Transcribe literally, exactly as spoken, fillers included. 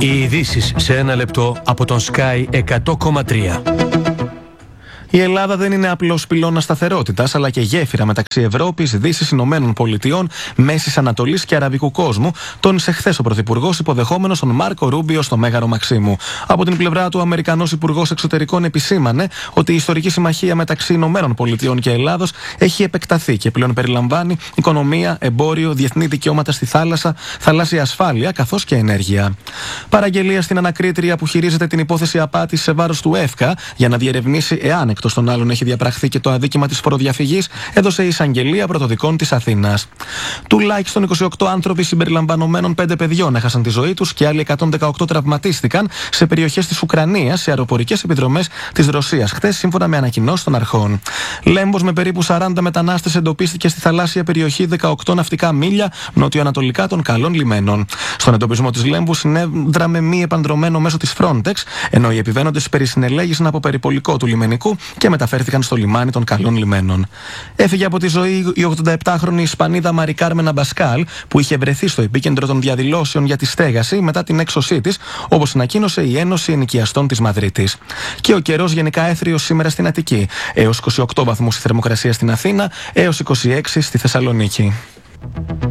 Οι ειδήσεις σε ένα λεπτό από τον Sky εκατό κόμμα τρία. Η Ελλάδα δεν είναι απλώς πυλώνας σταθερότητας, αλλά και γέφυρα μεταξύ Ευρώπης, Δύσης, Ηνωμένων Πολιτειών, Μέσης Ανατολής και Αραβικού κόσμου, τόνισε χθες ο Πρωθυπουργός, υποδεχόμενος τον Μάρκο Ρούμπιο στο Μέγαρο Μαξίμου. Από την πλευρά του, ο Αμερικανός Υπουργός Εξωτερικών επισήμανε ότι η ιστορική συμμαχία μεταξύ Ηνωμένων Πολιτειών και Ελλάδος έχει επεκταθεί και πλέον περιλαμβάνει οικονομία, εμπόριο, διεθνή δικαιώματα στη θάλασσα, θαλάσσια ασφάλεια καθώς και ενέργεια. Παραγγελία στην ανακρίτρια που χειρίζεται την υπόθεση απάτης σε βάρος του ΕΦΚΑ για να διερευνήσει εάν εκτός των άλλων έχει διαπραχθεί και το αδίκημα της φοροδιαφυγής, έδωσε η εισαγγελία πρωτοδικών της Αθήνας. Τουλάχιστον είκοσι οκτώ άνθρωποι συμπεριλαμβανομένων πέντε παιδιών έχασαν τη ζωή τους και άλλοι εκατόν δεκαοκτώ τραυματίστηκαν σε περιοχές της Ουκρανίας σε αεροπορικές επιδρομές της Ρωσίας χθες, σύμφωνα με ανακοινώσεις των αρχών. Λέμπος με περίπου σαράντα μετανάστες εντοπίστηκε στη θαλάσσια περιοχή δεκαοκτώ ναυτικά μίλια νοτιοανατολικά των καλών λιμένων. Στον εντοπισμό της Λέμπου συνέδραμε μη επανδρομένο μέσω της Frontex, ενώ οι επιβαίνοντες περισυνελέγησαν από περιπολικό του λιμενικού και μεταφέρθηκαν στο λιμάνι των καλών λιμένων. Έφυγε από τη ζωή η ογδονταεπτάχρονη Ισπανίδα Μαρι Κάρμεν Αμπασκάλ, που είχε βρεθεί στο επίκεντρο των διαδηλώσεων για τη στέγαση μετά την έξωσή της, όπως ανακοίνωσε η Ένωση Ενοικιαστών της Μαδρίτης. Και ο καιρός γενικά έθριος σήμερα στην Αττική. Έως είκοσι οκτώ βαθμούς η θερμοκρασία στην Αθήνα, έως είκοσι έξι στη Θεσσαλονίκη.